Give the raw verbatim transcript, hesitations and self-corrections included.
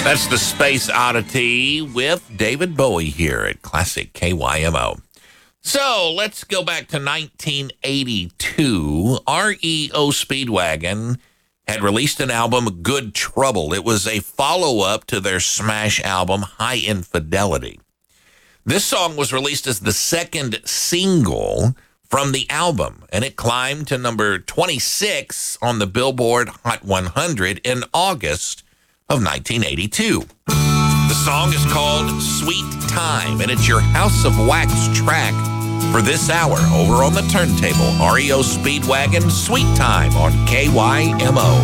That's the Space Oddity with David Bowie here at Classic K Y M O. So let's go back to nineteen eighty-two. R E O Speedwagon had released an album, Good Trouble. It was a follow-up to their smash album, High Infidelity. This song was released as the second single from the album, and it climbed to number twenty-six on the Billboard Hot one hundred in August of nineteen eighty-two. The song is called Sweet Time, and it's your House of Wax track for this hour over on the turntable. R E O Speedwagon, Sweet Time on K Y M O.